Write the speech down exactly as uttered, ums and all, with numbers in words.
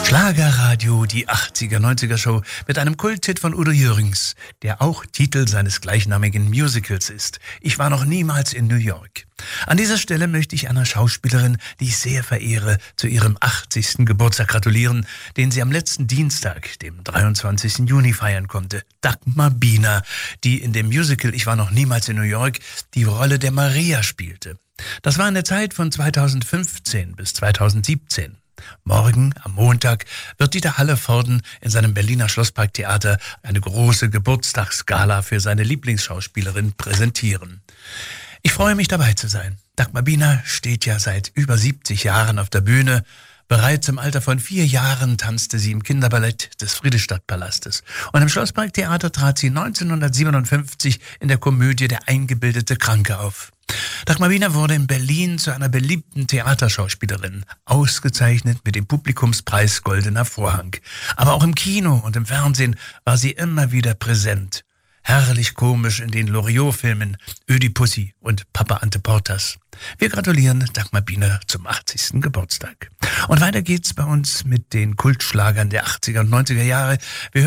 Schlagerradio, die achtziger, neunziger Show mit einem Kulthit von Udo Jürgens, der auch Titel seines gleichnamigen Musicals ist. Ich war noch niemals in New York. An dieser Stelle möchte ich einer Schauspielerin, die ich sehr verehre, zu ihrem achtzigsten Geburtstag gratulieren, den sie am letzten Dienstag, dem dreiundzwanzigsten Juni, feiern konnte. Dagmar Biener, die in dem Musical Ich war noch niemals in New York die Rolle der Maria spielte. Das war in der Zeit von zweitausendfünfzehn bis zweitausendsiebzehn. Morgen, am Montag, wird Dieter Hallervorden in seinem Berliner Schlossparktheater eine große Geburtstagsgala für seine Lieblingsschauspielerin präsentieren. Ich freue mich, dabei zu sein. Dagmar Biener steht ja seit über siebzig Jahren auf der Bühne. Bereits im Alter von vier Jahren tanzte sie im Kinderballett des Friedrichstadtpalastes. Und im Schlossparktheater trat sie neunzehnhundertsiebenundfünfzig in der Komödie Der eingebildete Kranke auf. Dagmar Biener wurde in Berlin zu einer beliebten Theaterschauspielerin, ausgezeichnet mit dem Publikumspreis Goldener Vorhang. Aber auch im Kino und im Fernsehen war sie immer wieder präsent. Herrlich komisch in den Loriot-Filmen Ödipussy und Papa Ante Portas. Wir gratulieren Dagmar Biener zum achtzigsten Geburtstag. Und weiter geht's bei uns mit den Kultschlagern der achtziger und neunziger Jahre. Wir